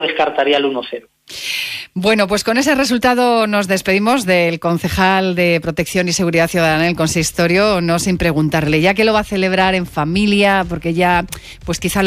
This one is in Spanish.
descartaría el 1-0. Bueno, pues con ese resultado nos despedimos del concejal de Protección y Seguridad Ciudadana del consistorio, no sin preguntarle, ya que lo va a celebrar en familia, porque ya pues quizá